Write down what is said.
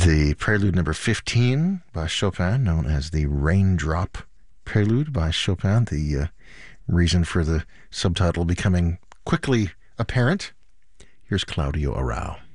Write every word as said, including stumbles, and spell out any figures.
The Prelude number fifteen by Chopin, known as the Raindrop Prelude by Chopin. The uh, reason for the subtitle becoming quickly apparent. Here's Claudio Arrau.